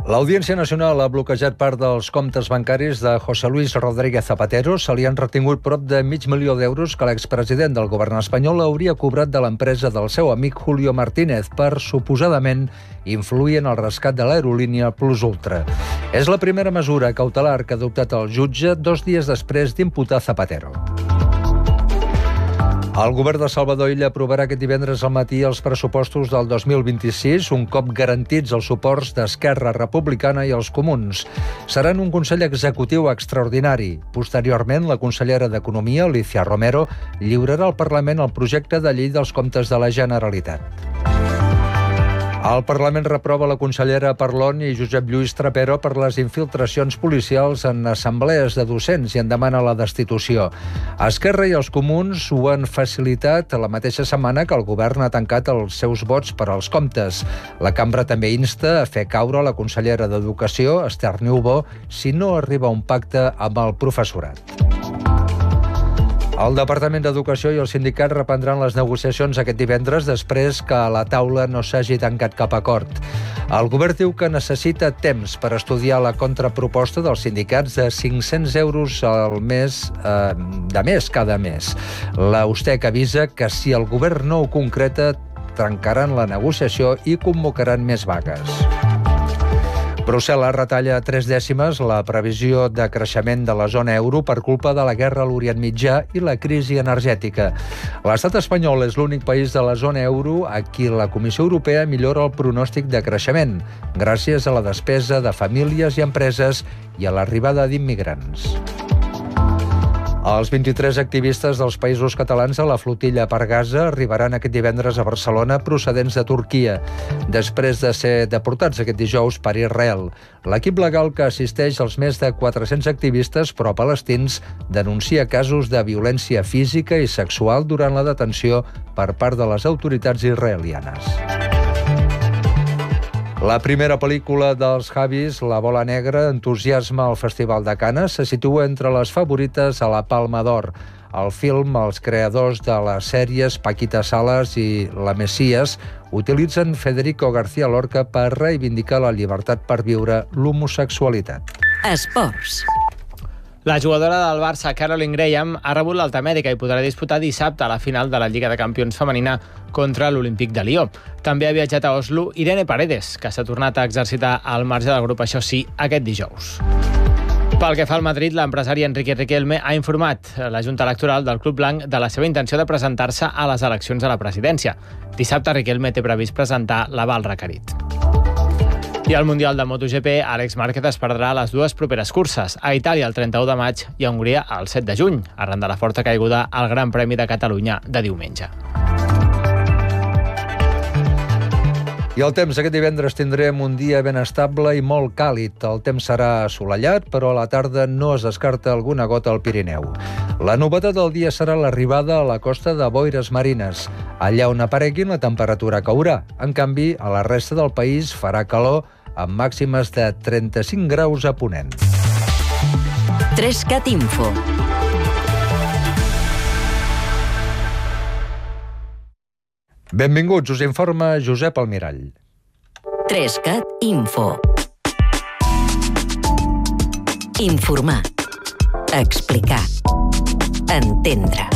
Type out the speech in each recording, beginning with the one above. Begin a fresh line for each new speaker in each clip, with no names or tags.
L'Audiència Nacional ha bloquejat part dels comptes bancaris de José Luis Rodríguez Zapatero. Se li han retingut prop de $500.000 d'euros que l'expresident del govern espanyol hauria cobrat de l'empresa del seu amic Julio Martínez per, suposadament, influir en el rescat de l'aerolínia Plus Ultra. És la primera mesura cautelar que ha adoptat el jutge 2 dies després d'imputar Zapatero. El govern de Salvador Illa aprovarà aquest divendres al matí els pressupostos del 2026, un cop garantits els suports d'Esquerra Republicana i els Comuns. Seran un Consell Executiu extraordinari. Posteriorment, la consellera d'Economia, Alicia Romero, lliurarà al Parlament el projecte de llei dels comptes de la Generalitat. El Parlament reprova la consellera Parlon i Josep Lluís Trapero per les infiltracions policials en assemblees de docents i en demana la destitució. Esquerra i els Comuns ho han facilitat la mateixa setmana que el govern ha tancat els seus vots per als comptes. La cambra també insta a fer caure la consellera d'Educació, Esther Niubó, si no arriba a un pacte amb el professorat. El Departament d'Educació i els sindicats reprendran les negociacions aquest divendres després que a la taula no s'hagi tancat cap acord. El govern diu que necessita temps per estudiar la contraproposta dels sindicats de 500 euros al mes de més cada mes. La USTEC avisa que si el govern no ho concreta, trencaran la negociació i convocaran més vagues. Brussel·les retalla 3 dècimes la previsió de creixement de la zona euro per culpa de la guerra a l'Orient Mitjà i la crisi energètica. L'estat espanyol és l'únic país de la zona euro a qui la Comissió Europea millora el pronòstic de creixement, gràcies a la despesa de famílies i empreses i a l'arribada d'immigrants. Els 23 activistes dels països catalans a la flotilla per Gaza arribaran aquest divendres a Barcelona procedents de Turquia, després de ser deportats aquest dijous per Israel. L'equip legal que assisteix als més de 400 activistes pro-palestins denuncia casos de violència física i sexual durant la detenció per part de les autoritats israelianes. La primera pel·lícula dels Javis, La bola negra, entusiasma al Festival de Canes, se situa entre les favorites a la Palma d'Or. El film, els creadors de les sèries Paquita Salas i La Messias utilitzen Federico García Lorca per reivindicar la llibertat per viure l'homosexualitat.
Esports.
La jugadora del Barça, Caroline Graham, ha rebut l'alta mèdica i podrà disputar dissabte a la final de la Lliga de Campions femenina contra l'Olímpic de Lió. També ha viatjat a Oslo Irene Paredes, que s'ha tornat a exercitar al marge del grup, això sí, aquest dijous. Pel que fa al Madrid, l'empresari Enrique Riquelme ha informat la Junta Electoral del Club Blanc de la seva intenció de presentar-se a les eleccions a la presidència. Dissabte, Riquelme té previst presentar l'aval requerit. I al Mundial de MotoGP, Àlex Márquez es perdrà les 2 properes curses, a Itàlia el 31 de maig i a Hongria el 7 de juny, arran de la forta caiguda al Gran Premi de Catalunya de diumenge.
I el temps, aquest divendres tindrem un dia ben estable i molt càlid. El temps serà assolellat, però a la tarda no es descarta alguna gota al Pirineu. La novetat del dia serà l'arribada a la costa de boires marines. Allà on apareguin, la temperatura caurà. En canvi, a la resta del país farà calor amb màximes de 35 graus a Ponent.
3CAT Info.
Benvinguts, us informa Josep Almirall.
3CAT Info. Informar. Explicar. Entendre.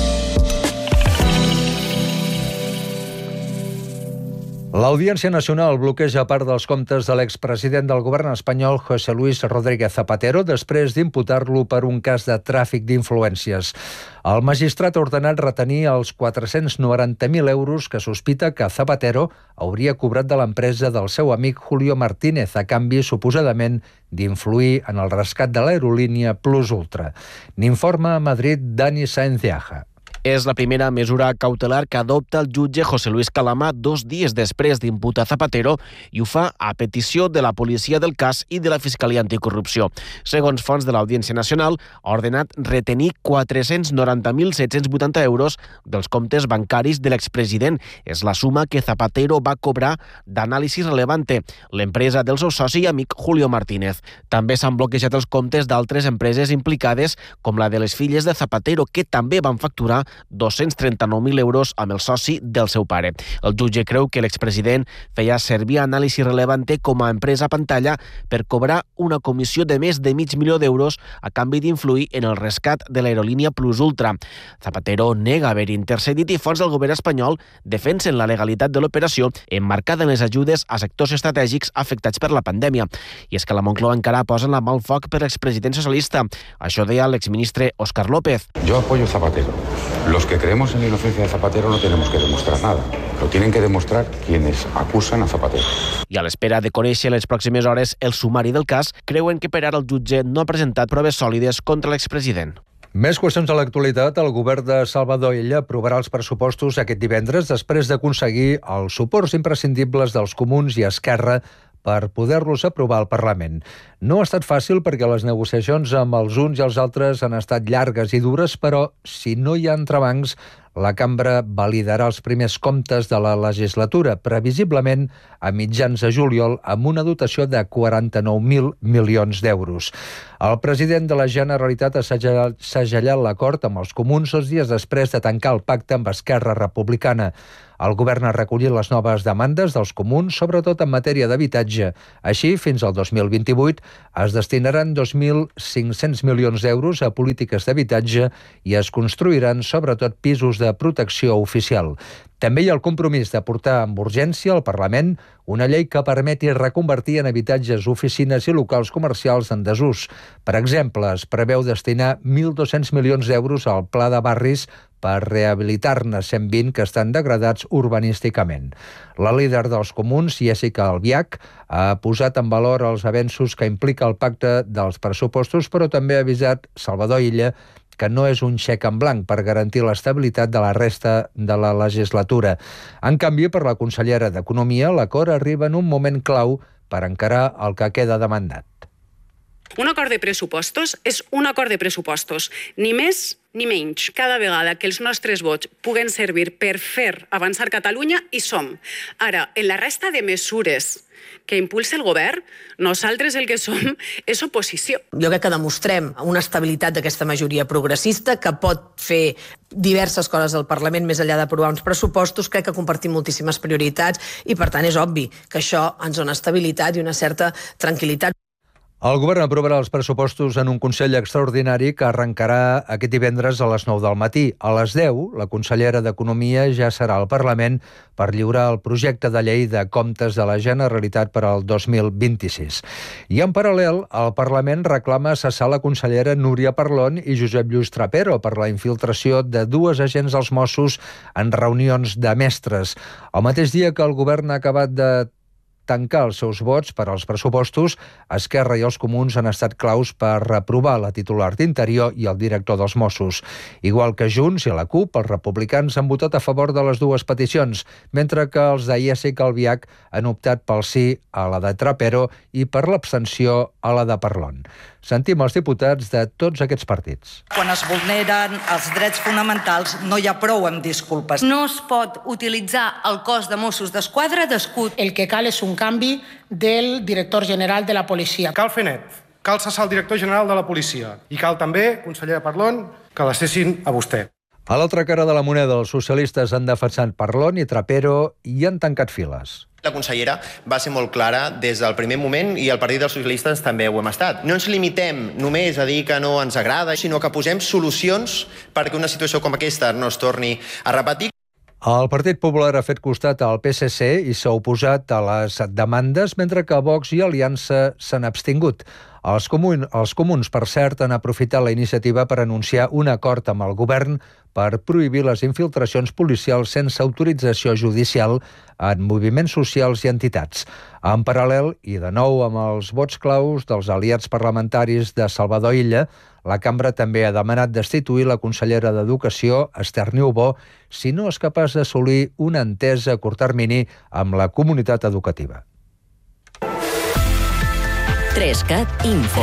L'Audiència Nacional bloqueja part dels comptes de l'expresident del govern espanyol José Luis Rodríguez Zapatero després d'imputar-lo per un cas de tràfic d'influències. El magistrat ha ordenat retenir els 490.000 euros que sospita que Zapatero hauria cobrat de l'empresa del seu amic Julio Martínez a canvi, suposadament, d'influir en el rescat de l'aerolínia Plus Ultra. N'informa a Madrid Dani Sáenz de Aja.
És la primera mesura cautelar que adopta el jutge José Luis Calama 2 dies després d'imputar Zapatero i ho fa a petició de la policia del cas i de la Fiscalia Anticorrupció. Segons fonts de l'Audiència Nacional, ha ordenat retenir 490.780 euros dels comptes bancaris de l'expresident. És la suma que Zapatero va cobrar d'Anàlisi Relevante, l'empresa del seu soci i amic Julio Martínez. També s'han bloquejat els comptes d'altres empreses implicades, com la de les filles de Zapatero, que també van facturar 239.000 euros amb el soci del seu pare. El jutge creu que l'expresident feia servir Anàlisi Relevante com a empresa pantalla per cobrar una comissió de més de $500.000 a canvi d'influir en el rescat de l'aerolínia Plus Ultra. Zapatero nega haver intercedit i fonts del govern espanyol defensen la legalitat de l'operació emmarcada en les ajudes a sectors estratègics afectats per la pandèmia. I és que la Moncloa encara posa la mà al foc per l'expresident socialista. Això deia l'exministre Óscar López.
Yo apoyo a Zapatero. Los que creemos en la inocencia de Zapatero no tenemos que demostrar nada. Lo tienen que demostrar quienes acusan a Zapatero.
I a l'espera de conèixer les pròximes hores el sumari del cas, creuen que per ara el jutge no ha presentat proves sòlides contra l'expresident.
Més qüestions a l'actualitat. El govern de Salvador Illa aprovarà els pressupostos aquest divendres després d'aconseguir els suports imprescindibles dels Comuns i Esquerra per poder-los aprovar al Parlament. No ha estat fàcil perquè les negociacions amb els uns i els altres han estat llargues i dures, però si no hi ha entrebancs, la cambra validarà els primers comptes de la legislatura, previsiblement a mitjans de juliol, amb una dotació de 49.000 milions d'euros. El president de la Generalitat ha segellat l'acord amb els Comuns 2 dies després de tancar el pacte amb Esquerra Republicana. El govern ha recollit les noves demandes dels Comuns, sobretot en matèria d'habitatge. Així, fins al 2028 es destinaran 2.500 milions d'euros a polítiques d'habitatge i es construiran sobretot pisos de protecció oficial. També hi ha el compromís de portar amb urgència al Parlament una llei que permeti reconvertir en habitatges, oficines i locals comercials en desús. Per exemple, es preveu destinar 1.200 milions d'euros al Pla de Barris per rehabilitar-ne 120 que estan degradats urbanísticament. La líder dels Comuns, Jéssica Albiach, ha posat en valor els avenços que implica el pacte dels pressupostos, però també ha avisat Salvador Illa que no és un xec en blanc per garantir l'estabilitat de la resta de la legislatura. En canvi, per la consellera d'Economia, l'acord arriba en un moment clau per encarar el que queda de mandat.
Un acord de pressupostos és un acord de pressupostos, ni més ni menys. Cada vegada que els nostres vots puguen servir per fer avançar Catalunya, hi som. Ara, en la resta de mesures que impulsa el govern, nosaltres el que som és oposició.
Jo crec que demostrem una estabilitat d'aquesta majoria progressista que pot fer diverses coses al Parlament més enllà d'aprovar uns pressupostos. Crec que compartim moltíssimes prioritats i, per tant, és obvi que això ens dona estabilitat i una certa tranquil·litat.
El govern aprovarà els pressupostos en un Consell extraordinari que arrencarà aquest divendres a les 9 del matí. A les 10, la consellera d'Economia ja serà al Parlament per lliurar el projecte de llei de comptes de la Generalitat per al 2026. I en paral·lel, el Parlament reclama cessar la consellera Núria Parlon i Josep Lluís Trapero per la infiltració de 2 agents dels Mossos en reunions de mestres. El mateix dia que el govern ha acabat de tancar els seus vots per als pressupostos, Esquerra i els Comuns han estat claus per aprovar la titular d'Interior i el director dels Mossos. Igual que Junts i la CUP, els republicans han votat a favor de les dues peticions, mentre que els de Jéssica Albiach han optat pel sí a la de Trapero i per l'abstenció a la de Parlon. Sentim els diputats de tots aquests partits.
Quan es vulneren els drets fonamentals no hi ha prou amb disculpes.
No es pot utilitzar el cos de Mossos d'Esquadra d'escut.
El que cal és un canvi del director general de la policia.
Cal fer net, cal cessar el director general de la policia i cal també, consellera Parlon, que la cessin a vostè.
A l'altra cara de la moneda, els socialistes han defensat Parlon i Trapero i han tancat files.
La consellera va ser molt clara des del primer moment i el Partit dels Socialistes també ho hem estat. No ens limitem només a dir que no ens agrada, sinó que posem solucions perquè una situació com aquesta no es torni a repetir.
El Partit Popular ha fet costat al PSC i s'ha oposat a les demandes, mentre que Vox i Aliança s'han abstingut. Els comuns, per cert, han aprofitat la iniciativa per anunciar un acord amb el govern per prohibir les infiltracions policials sense autorització judicial en moviments socials i entitats. En paral·lel, i de nou amb els vots claus dels aliats parlamentaris de Salvador Illa, la cambra també ha demanat destituir la consellera d'Educació, Esther Niubó, si no és capaç d'assolir una entesa a curt termini amb la comunitat educativa.
3CAT Info.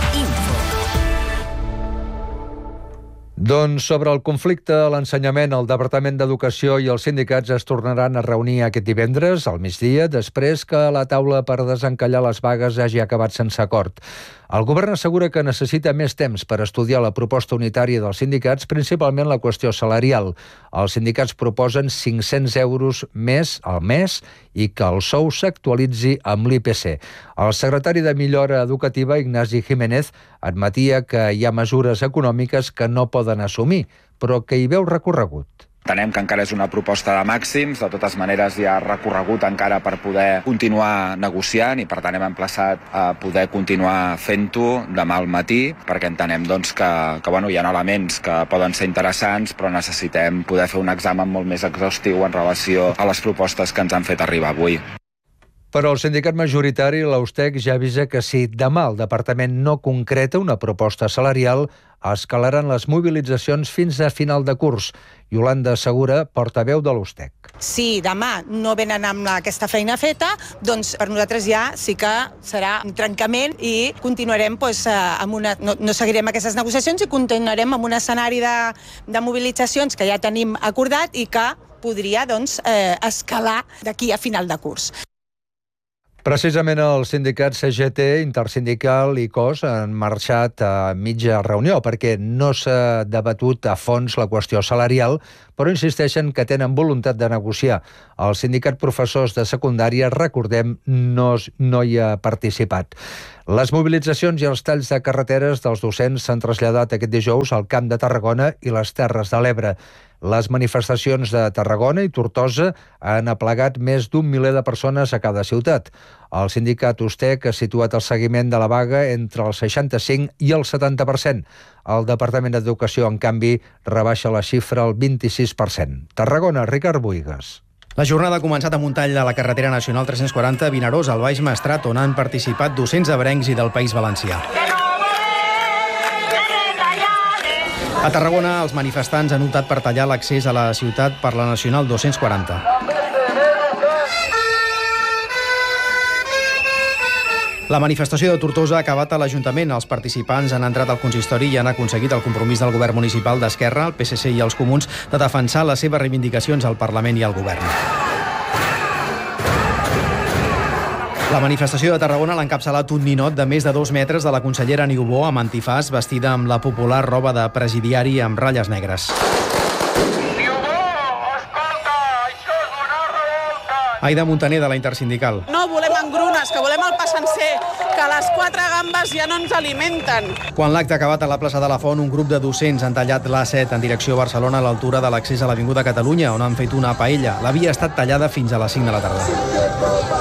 Doncs sobre el conflicte a l'ensenyament, el Departament d'Educació i els sindicats es tornaran a reunir aquest divendres al migdia, després que la taula per desencallar les vagues hagi acabat sense acord. El govern assegura que necessita més temps per estudiar la proposta unitària dels sindicats, principalment la qüestió salarial. Els sindicats proposen 500 euros més al mes i que el sou s'actualitzi amb l'IPC. El secretari de Millora Educativa, Ignasi Jiménez, admetia que hi ha mesures econòmiques que no poden assumir, però que hi veu recorregut.
Entenem que encara és una proposta de màxims, de totes maneres hi ha recorregut encara per poder continuar negociant i per tant hem emplaçat a poder continuar fent-ho demà al matí perquè entenem que hi ha elements que poden ser interessants però necessitem poder fer un examen molt més exhaustiu en relació a les propostes que ens han fet arribar avui.
Però el sindicat majoritari, l'Austec, ja avisa que si demà el departament no concreta una proposta salarial, escalaran les mobilitzacions fins a final de curs. Yolanda Segura, portaveu de l'Austec.
Si demà no venen amb aquesta feina feta, doncs per nosaltres ja sí que serà un trencament i continuarem no seguirem aquestes negociacions i continuarem amb un escenari de mobilitzacions que ja tenim acordat i que podria escalar d'aquí a final de curs.
Precisament els sindicats CGT, Intersindical i COS han marxat a mitja reunió perquè no s'ha debatut a fons la qüestió salarial, però insisteixen que tenen voluntat de negociar. El sindicat professors de secundària, recordem, no hi ha participat. Les mobilitzacions i els talls de carreteres dels docents s'han traslladat aquest dijous al Camp de Tarragona i les Terres de l'Ebre. Les manifestacions de Tarragona i Tortosa han aplegat més d'1 miler de persones a cada ciutat. El sindicat Austec ha situat el seguiment de la vaga entre el 65 i el 70%. El Departament d'Educació, en canvi, rebaixa la xifra al 26%. Tarragona, Ricard Boigas.
La jornada ha començat amb un tall a la carretera nacional 340 Vinaròs, al Baix Maestrat, on han participat docents ebrencs i del País Valencià. A Tarragona, els manifestants han optat per tallar l'accés a la ciutat per la Nacional 240. La manifestació de Tortosa ha acabat a l'Ajuntament. Els participants han entrat al consistori i han aconseguit el compromís del govern municipal d'Esquerra, el PSC i els Comuns de defensar les seves reivindicacions al Parlament i al govern. La manifestació de Tarragona l'ha encapçalat un ninot de més de 2 metres de la consellera Niubó amb antifàs, vestida amb la popular roba de presidiari amb ratlles negres. Aida Montaner, de la Intersindical.
No volem engrunes, que volem el pa sencer, que les 4 gambes ja no ens alimenten.
Quan l'acte ha acabat a la plaça de la Font, un grup de docents han tallat l'A7 en direcció a Barcelona a l'altura de l'accés a l'Avinguda Catalunya, on han fet una paella. La via ha estat tallada fins a les 5 de la tarda.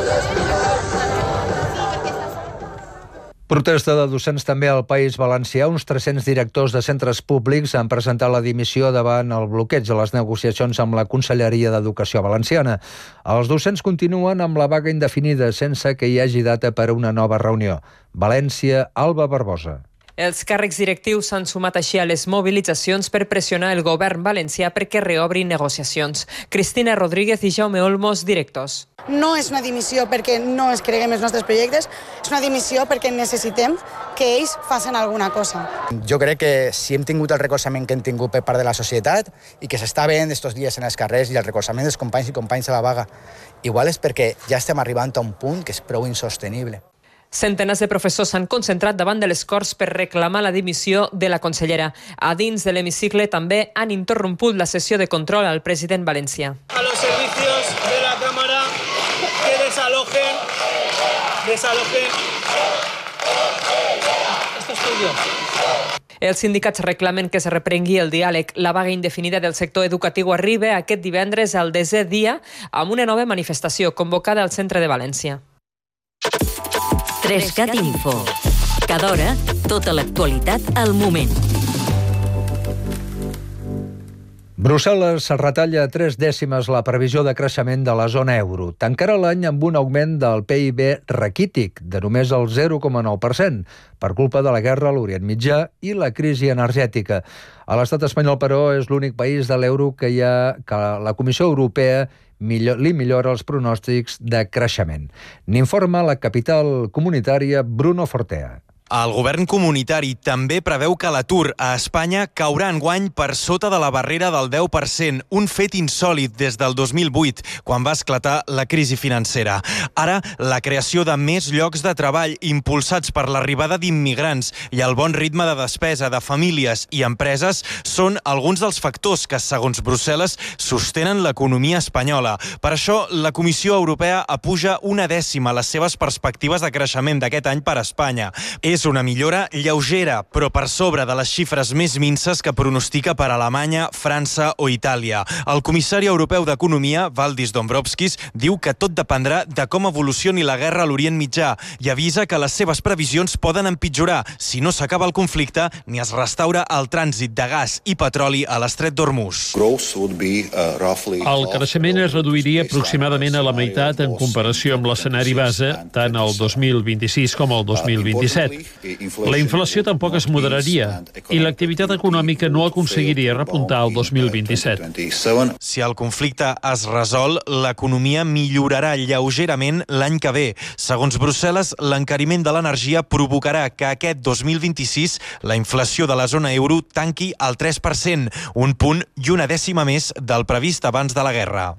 Protesta de docents també al País Valencià. Uns 300 directors de centres públics han presentat la dimissió davant el bloqueig de les negociacions amb la Conselleria d'Educació Valenciana. Els docents continuen amb la vaga indefinida sense que hi hagi data per a una nova reunió. València, Alba Barbosa.
Els càrrecs directius s'han sumat així a les mobilitzacions per pressionar el govern valencià perquè reobri negociacions. Cristina Rodríguez i Jaume Olmos, directors.
No és una dimissió perquè no es creguem els nostres projectes, és una dimissió perquè necessitem que ells facin alguna cosa.
Jo crec que si hem tingut el recolzament que hem tingut per part de la societat i que s'està veient estos dies en els carrers i el recolzament dels companys i companyes a la vaga, igual és perquè ja estem arribant a un punt que és prou insostenible.
Centenars de professors s'han concentrat davant de les Corts per reclamar la dimissió de la consellera. A dins de l'hemicicle també han interromput la sessió de control al president valencià.
A los servicios de la Cámara que desalojen. Esto es tuyo.
Els sindicats reclamen que es reprengui el diàleg. La vaga indefinida del sector educatiu arriba aquest divendres al 10è dia amb una nova manifestació convocada al centre de València.
3CAT Info. Cada hora, tota l'actualitat al moment.
Brussel·les retalla 3 dècimes la previsió de creixement de la zona euro. Tancarà l'any amb un augment del PIB raquític de només el 0,9% per culpa de la guerra a l'Orient Mitjà i la crisi energètica. A l'estat espanyol, però, és l'únic país de l'euro que la Comissió Europea li millora els pronòstics de creixement. N'informa la capital comunitària Bruno Fortea.
El govern comunitari també preveu que l'atur a Espanya caurà enguany per sota de la barrera del 10%, un fet insòlit des del 2008, quan va esclatar la crisi financera. Ara, la creació de més llocs de treball impulsats per l'arribada d'immigrants i el bon ritme de despesa de famílies i empreses són alguns dels factors que, segons Brussel·les, sostenen l'economia espanyola. Per això, la Comissió Europea apuja 1/10 les seves perspectives de creixement d'aquest any per a Espanya. És una millora lleugera, però per sobre de les xifres més minses que pronostica per Alemanya, França o Itàlia. El comissari europeu d'Economia, Valdis Dombrovskis, diu que tot dependrà de com evolucioni la guerra a l'Orient Mitjà i avisa que les seves previsions poden empitjorar si no s'acaba el conflicte ni es restaura el trànsit de gas i petroli a l'estret d'Hormuz.
El creixement es reduiria aproximadament a la meitat en comparació amb l'escenari base, tant el 2026 com el 2027. La inflació tampoc es moderaria i l'activitat econòmica no aconseguiria repuntar el 2027.
Si el conflicte es resol, l'economia millorarà lleugerament l'any que ve. Segons Brussel·les, l'encariment de l'energia provocarà que aquest 2026 la inflació de la zona euro tanqui al 3%, un punt i 1/10 més del previst abans de la guerra.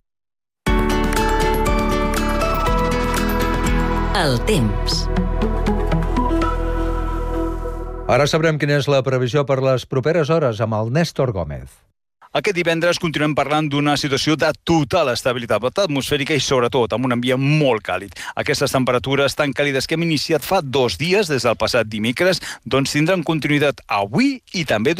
El temps.
Ara sabrem quina és la previsió per les properes hores amb el Néstor Gómez.
Aquest divendres continuem parlant d'una situació de total estabilitat atmosfèrica i sobretot amb un ambient molt càlid. Aquestes temperatures tan càlides que hem iniciat fa 2 dies, des del passat dimecres, doncs tindran continuïtat avui i també